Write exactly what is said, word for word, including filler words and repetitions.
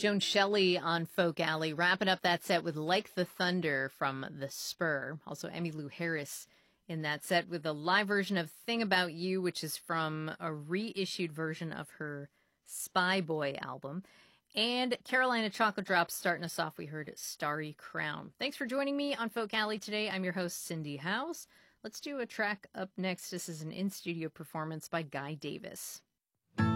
Joan Shelley on Folk Alley, wrapping up that set with Like the Thunder from The Spur. Also Emmylou Harris in that set with a live version of Thing About You, which is from a reissued version of her Spy Boy album. And Carolina Chocolate Drops starting us off, we heard Starry Crown. Thanks for joining me on Folk Alley today. I'm your host, Cindy House. Let's do a track up next. This is an in-studio performance by Guy Davis.